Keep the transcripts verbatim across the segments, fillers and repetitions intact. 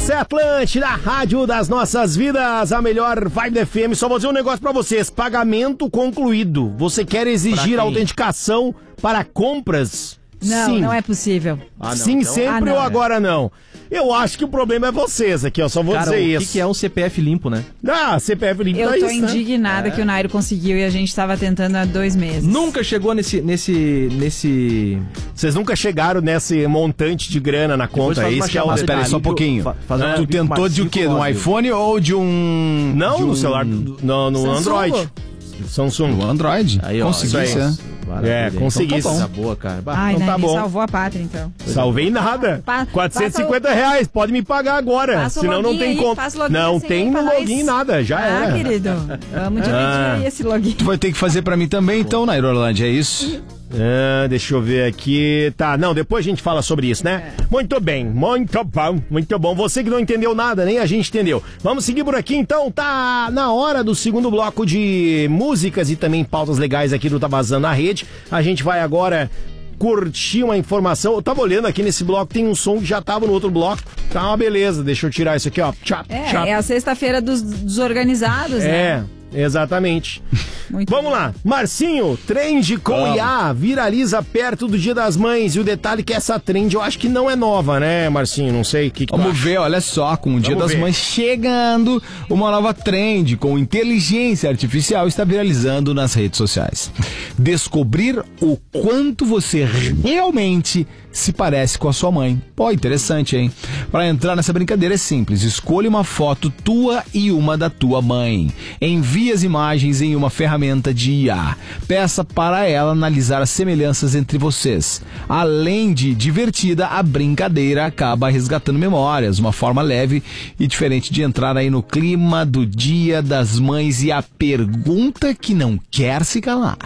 Essa é a Atlântida, a rádio das nossas vidas, a melhor vibe da F M. Só vou dizer um negócio pra vocês, pagamento concluído. Você quer exigir autenticação para compras? Não, Sim. não é possível. Ah, não, Sim, então... sempre ah, não, ou agora é. não. Eu acho que o problema é vocês aqui, ó, só vou Cara, dizer o isso. O que, que é um C P F limpo, né? Ah, C P F limpo Eu é tô isso, indignada né? que o Nairo conseguiu e a gente tava tentando há dois meses. Nunca chegou nesse... nesse, nesse... Vocês nunca chegaram nesse montante de grana na conta, é isso que é o... Espera aí, só um pouquinho. Fa- faz um tu tentou de o quê? De um iPhone ou de um... Não, de no um... celular, no, no Android. Samsung. No Android. Aí, ó, consegui, é. É, consegui. Então tá bom. boa, cara. Bah, Ai, então né, tá me bom. salvou a pátria, então. Salvei nada. Pa- quatrocentos e cinquenta reais, pode me pagar agora. Faça o Senão não login tem aí, como. faça o login Não assim, tem pra login nós. nada, já ah, era. querido, vamos dividir Ah. aí esse login. Tu vai ter que fazer pra mim também, então, Nairolândia, é isso? Ah, deixa eu ver aqui. Tá, não, depois a gente fala sobre isso, né? É. Muito bem, muito bom, muito bom. Você que não entendeu nada, nem a gente entendeu. Vamos seguir por aqui, então. Tá na hora do segundo bloco de músicas e também pautas legais aqui do Tá Vazando na Rede. A gente vai agora curtir uma informação. Eu tava olhando aqui nesse bloco, tem um som que já tava no outro bloco. Tá uma beleza, deixa eu tirar isso aqui, ó. Tchap, É, tchap. é a sexta-feira dos, dos organizados, É. né? Exatamente. Muito Vamos bom. lá, Marcinho, trend com Vamos. I A viraliza perto do Dia das Mães. E o detalhe é que essa trend eu acho que não é nova, né, Marcinho? Não sei o que, que tu Vamos acha? ver, olha só, com o Dia Vamos das ver. Mães chegando, uma nova trend com inteligência artificial está viralizando nas redes sociais. Descobrir o quanto você realmente se parece com a sua mãe. Pô, interessante, hein? Para entrar nessa brincadeira é simples. Escolha uma foto tua e uma da tua mãe. Envie as imagens em uma ferramenta de I A. Peça para ela analisar as semelhanças entre vocês. Além de divertida, a brincadeira acaba resgatando memórias, uma forma leve e diferente de entrar aí no clima do Dia das Mães. E a pergunta que não quer se calar.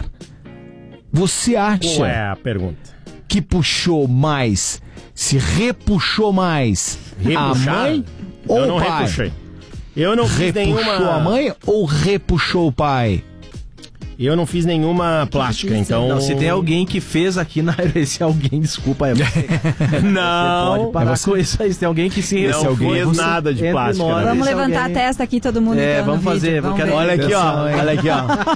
Você acha Qual é a pergunta? que puxou mais, se repuxou mais Repuxar? a mãe Eu ou não o pai? repuxei. Eu não fiz Repuxou nenhuma... a mãe ou repuxou o pai? Eu não fiz nenhuma plástica, então... Não, se tem alguém que fez aqui na esse alguém, desculpa, é você. Não. Você pode parar É você. com isso aí. Se tem alguém que se Não alguém, fez você nada de entre plástica, nós, né? Vamos esse levantar alguém- a testa aqui, todo mundo. É, então, no vamos fazer, vídeo. vamos Vamos quero- ver. Olha aqui, ó. Atenção, hein? Olha aqui,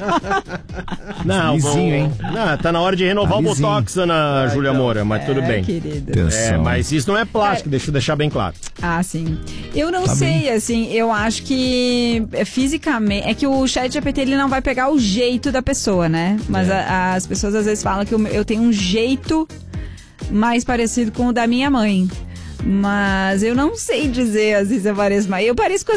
ó. Não, Lisinho, hein? Não, tá na hora de renovar Tá o lisinho. Botox, Ana Júlia Moura, mas tudo É, bem. querido. Atenção. É, mas isso não é plástico, deixa eu deixar bem claro. Ah, sim. Eu não Tá sei, bem. assim, eu acho que é, fisicamente... É que o chat G P T, ele não vai pegar o jeito da pessoa, né? Mas a- as pessoas às vezes falam que eu, eu tenho um jeito mais parecido com o da minha mãe. Mas eu não sei dizer, às vezes eu pareço mais... Eu pareço com